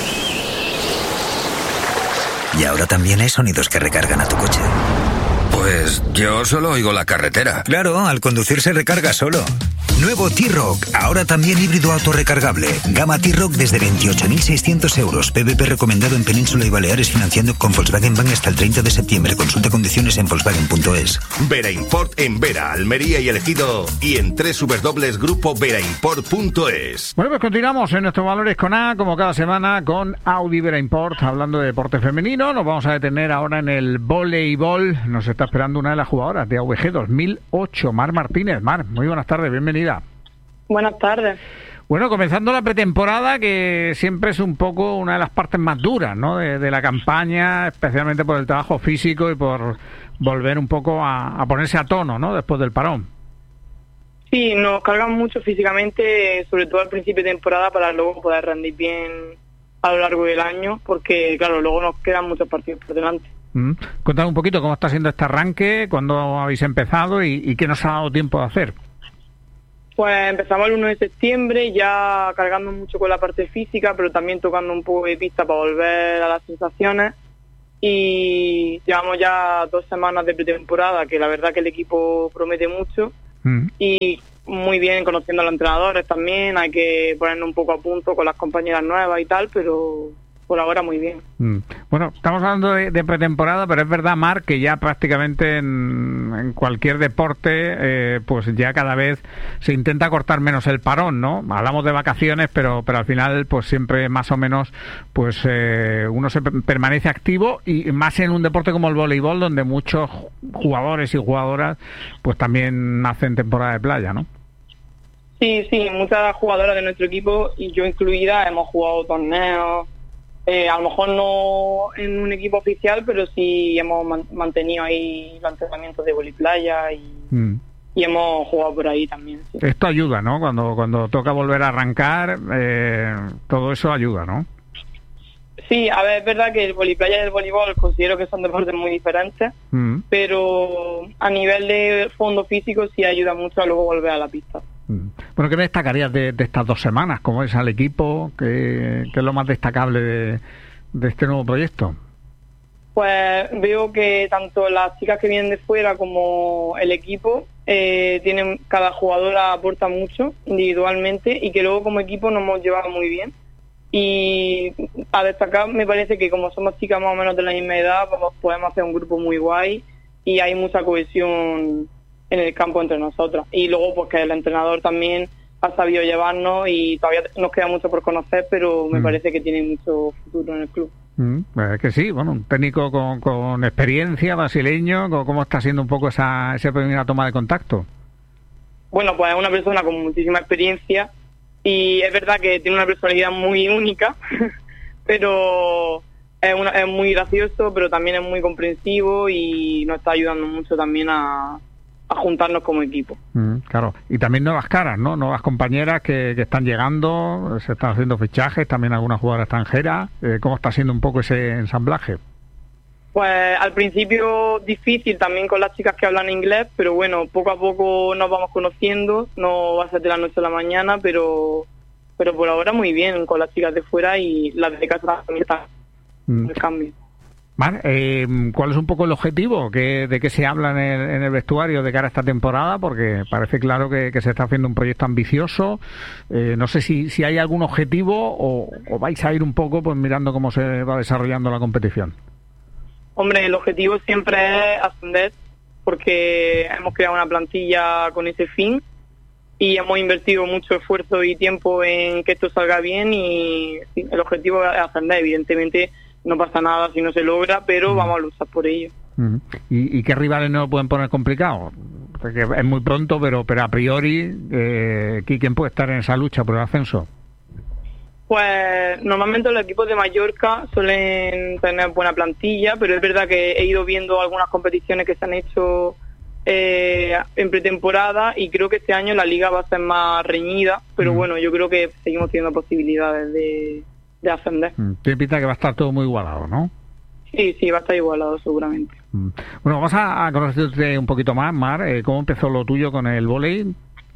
Y ahora también hay sonidos que recargan a tu coche. Pues yo solo oigo la carretera. Claro, al conducir se recarga solo. Nuevo T-Rock, ahora también híbrido autorrecargable. Gama T-Rock desde veintiocho mil seiscientos euros. P V P recomendado en Península y Baleares, financiando con Volkswagen Bank hasta el treinta de septiembre. Consulta condiciones en Volkswagen punto es. Vera Import en Vera, Almería y El Ejido, y en doble u doble u doble u punto grupo vera import punto es. Bueno, pues continuamos en nuestros Valores con A, como cada semana, con Audi Vera Import, hablando de deporte femenino. Nos vamos a detener ahora en el voleibol. Nos está esperando una de las jugadoras de A V G dos mil ocho, Mar Martínez. Mar, muy buenas tardes, bienvenida. Buenas tardes. Bueno, comenzando la pretemporada, que siempre es un poco una de las partes más duras, ¿no?, de, de la campaña, especialmente por el trabajo físico y por volver un poco a, a ponerse a tono, ¿no?, después del parón. Sí, nos cargan mucho físicamente, sobre todo al principio de temporada, para luego poder rendir bien a lo largo del año, porque, claro, luego nos quedan muchos partidos por delante. Mm. Cuéntame un poquito cómo está siendo este arranque, cuándo habéis empezado y, y qué nos ha dado tiempo de hacer. Pues empezamos el uno de septiembre, ya cargando mucho con la parte física, pero también tocando un poco de pista para volver a las sensaciones. Y llevamos ya dos semanas de pretemporada, que la verdad que el equipo promete mucho. Mm. Y muy bien, conociendo a los entrenadores también, hay que ponernos un poco a punto con las compañeras nuevas y tal, pero por ahora muy bien. Mm. Bueno, estamos hablando de, de pretemporada, pero es verdad, Mar, que ya prácticamente en, en cualquier deporte, eh, pues ya cada vez se intenta cortar menos el parón, ¿no? Hablamos de vacaciones, pero pero al final, pues siempre más o menos, pues eh, uno se permanece activo, y más en un deporte como el voleibol, donde muchos jugadores y jugadoras, pues también hacen temporada de playa, ¿no? Sí, sí, muchas jugadoras de nuestro equipo, y yo incluida, hemos jugado torneos. Eh, a lo mejor no en un equipo oficial, pero sí hemos man- mantenido ahí los entrenamientos de voliplaya y, mm. y hemos jugado por ahí también. Sí. Esto ayuda, ¿no? Cuando cuando toca volver a arrancar, eh, todo eso ayuda, ¿no? Sí, a ver, es verdad que el voliplaya y el voleibol considero que son deportes muy diferentes, mm. pero a nivel de fondo físico sí ayuda mucho a luego volver a la pista. Bueno, ¿qué me destacarías de, de estas dos semanas? ¿Cómo es al equipo? ¿Qué, qué es lo más destacable de, de este nuevo proyecto? Pues veo que tanto las chicas que vienen de fuera como el equipo eh, tienen, cada jugadora aporta mucho individualmente, y que luego como equipo nos hemos llevado muy bien. Y a destacar, me parece que como somos chicas más o menos de la misma edad, pues podemos hacer un grupo muy guay y hay mucha cohesión en el campo entre nosotras. Y luego pues que el entrenador también ha sabido llevarnos, y todavía nos queda mucho por conocer, pero me mm. parece que tiene mucho futuro en el club. Mm, pues que sí, bueno, un técnico con, con experiencia, brasileño. ¿Cómo está siendo un poco esa, esa primera toma de contacto? Bueno, pues es una persona con muchísima experiencia, y es verdad que tiene una personalidad muy única, pero es, una, es muy gracioso, pero también es muy comprensivo, y nos está ayudando mucho también a a juntarnos como equipo. Mm, claro, y también nuevas caras, ¿no? Nuevas compañeras que, que están llegando, se están haciendo fichajes, también alguna jugadora extranjera. Eh, ¿Cómo está siendo un poco ese ensamblaje? Pues al principio difícil también con las chicas que hablan inglés, pero bueno, poco a poco nos vamos conociendo, no va a ser de la noche a la mañana, pero pero por ahora muy bien con las chicas de fuera, y las de casa también están en mm. el cambio. Mar, eh, ¿cuál es un poco el objetivo? ¿Qué, ¿De qué se habla en el, en el vestuario de cara a esta temporada? Porque parece claro que, que se está haciendo un proyecto ambicioso. Eh, no sé si, si hay algún objetivo o, o vais a ir un poco pues mirando cómo se va desarrollando la competición. Hombre, el objetivo siempre es ascender, porque hemos creado una plantilla con ese fin y hemos invertido mucho esfuerzo y tiempo en que esto salga bien, y sí, el objetivo es ascender. Evidentemente no pasa nada si no se logra, pero vamos a luchar por ello. Uh-huh. ¿Y, ¿Y qué rivales no lo pueden poner complicado? Porque es muy pronto, pero pero a priori, eh, ¿quién puede estar en esa lucha por el ascenso? Pues normalmente los equipos de Mallorca suelen tener buena plantilla, pero es verdad que he ido viendo algunas competiciones que se han hecho eh, en pretemporada, y creo que este año la liga va a ser más reñida, pero uh-huh. bueno, yo creo que seguimos teniendo posibilidades de... de ascender. Tiene pinta que va a estar todo muy igualado, ¿no? Sí, sí, va a estar igualado seguramente. Mm. Bueno, vamos a, a conocerte un poquito más, Mar. Eh, ¿Cómo empezó lo tuyo con el vóley?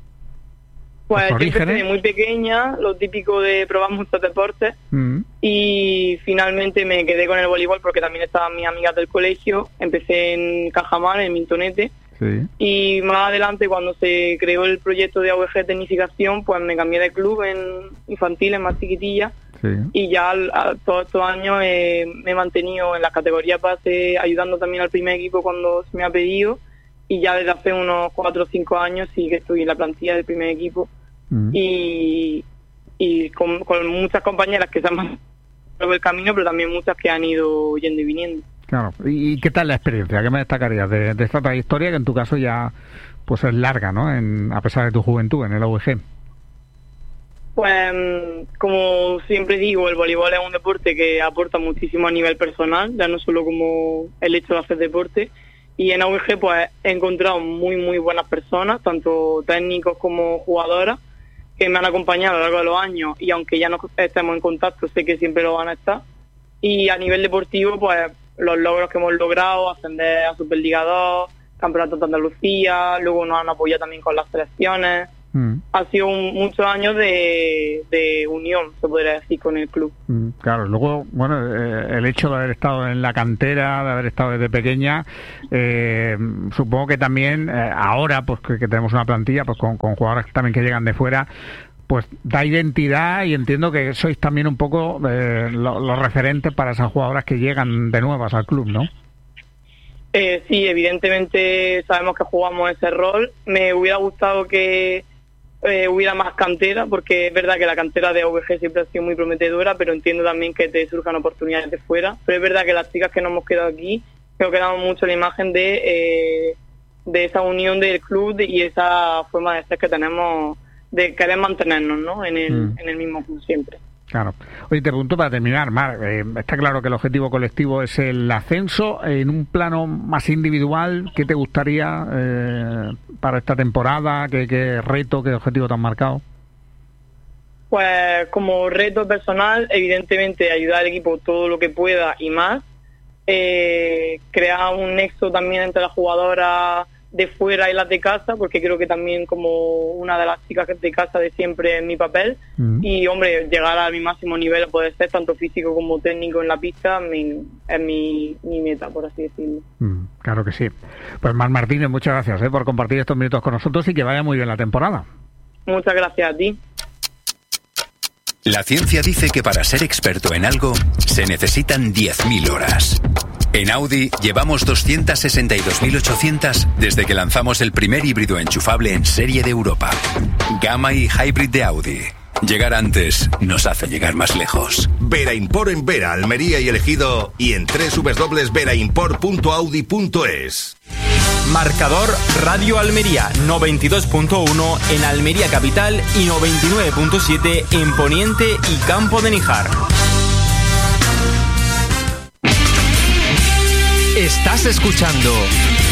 Pues yo empecé muy pequeña, lo típico de probar muchos deportes, mm. y finalmente me quedé con el voleibol porque también estaban mis amigas del colegio. Empecé en Cajamar, en Mintonete, Sí. Y más adelante, cuando se creó el proyecto de A V G Tecnificación, pues me cambié de club en infantiles más chiquitillas. Sí. Y ya al- a todos estos años eh, me he mantenido en las categorías base, ayudando también al primer equipo cuando se me ha pedido. Y ya desde hace unos cuatro o cinco años sí que estoy en la plantilla del primer equipo. Mm. Y, y con, con muchas compañeras que se han mantenido por el camino, pero también muchas que han ido yendo y viniendo. Claro. ¿Y qué tal la experiencia? ¿Qué me destacarías de, de esta trayectoria que en tu caso ya pues es larga, ¿no? En, a pesar de tu juventud en el A V G. Pues, mm, como siempre digo, el voleibol es un deporte que aporta muchísimo a nivel personal, ya no solo como el hecho de hacer deporte. Y en A V G pues he encontrado muy, muy buenas personas, tanto técnicos como jugadoras, que me han acompañado a lo largo de los años, y aunque ya no estemos en contacto, sé que siempre lo van a estar. Y a nivel deportivo, pues los logros que hemos logrado, ascender a Superliga dos, Campeonato de Andalucía, luego nos han apoyado también con las selecciones. Mm. Ha sido un- muchos años de, de unión, se podría decir, con el club. Mm, Claro, luego, bueno, eh, el hecho de haber estado en la cantera, de haber estado desde pequeña, eh, supongo que también eh, ahora, pues que, que tenemos una plantilla, pues con, con jugadores también que llegan de fuera, pues da identidad, y entiendo que sois también un poco eh, lo- los referentes para esas jugadoras que llegan de nuevas al club, ¿no? Eh, sí, evidentemente sabemos que jugamos ese rol. Me hubiera gustado que eh, hubiera más cantera, porque es verdad que la cantera de A V G siempre ha sido muy prometedora, pero entiendo también que te surjan oportunidades de fuera. Pero es verdad que las chicas que nos hemos quedado aquí, creo que damos mucho la imagen de, eh, de esa unión del club y esa forma de ser que tenemos, de querer mantenernos, ¿no? en, el, Mm. en el mismo club siempre. Claro. Oye, te pregunto para terminar, Mar, eh, está claro que el objetivo colectivo es el ascenso. En un plano más individual, ¿qué te gustaría eh, para esta temporada? ¿Qué, qué reto, qué objetivo te han marcado? Pues como reto personal, evidentemente ayudar al equipo todo lo que pueda y más. Eh, crear un nexo también entre las jugadoras de fuera y las de casa, porque creo que también como una de las chicas de casa de siempre es mi papel. Mm. Y hombre, llegar a mi máximo nivel, poder ser tanto físico como técnico en la pista, mi- es mi, mi meta, por así decirlo. Mm, claro que sí. Pues Mar Martínez, muchas gracias eh, por compartir estos minutos con nosotros y que vaya muy bien la temporada. Muchas gracias a ti. La ciencia dice que para ser experto en algo se necesitan diez mil horas. En Audi llevamos doscientas sesenta y dos mil ochocientas desde que lanzamos el primer híbrido enchufable en serie de Europa. Gamma y Hybrid de Audi. Llegar antes nos hace llegar más lejos. Vera Import en Vera, Almería y El Ejido, y en doble u doble u doble u punto vera import punto audi punto es. Marcador Radio Almería noventa y dos punto uno en Almería Capital y noventa y nueve punto siete en Poniente y Campo de Níjar. Estás escuchando